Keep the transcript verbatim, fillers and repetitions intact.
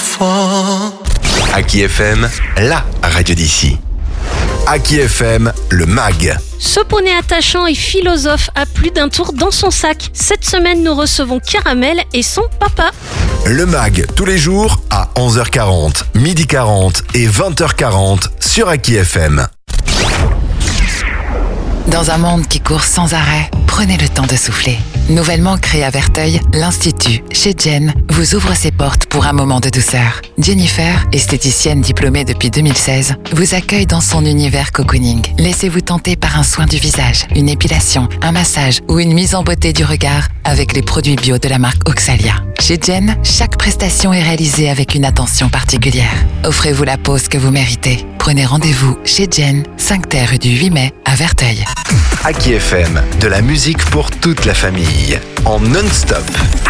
fois. Aki F M, la radio d'ici. Aki F M, le mag. Ce poney attachant et philosophe a plus d'un tour dans son sac. Cette semaine, nous recevons Caramel et son papa. Le mag, tous les jours à onze heures quarante, midi quarante et vingt heures quarante sur Aki F M. Dans un monde qui court sans arrêt, prenez le temps de souffler. Nouvellement créé à Verteuil, l'Institut, chez Jen, vous ouvre ses portes pour un moment de douceur. Jennifer, esthéticienne diplômée depuis deux mille seize, vous accueille dans son univers cocooning. Laissez-vous tenter par un soin du visage, une épilation, un massage ou une mise en beauté du regard avec les produits bio de la marque Oxalia. Chez Jen, chaque prestation est réalisée avec une attention particulière. Offrez-vous la pause que vous méritez. Prenez rendez-vous chez Jen, cinq T rue du huit mai à Verteuil. Aki F M, de la musique pour toute la famille, en non-stop.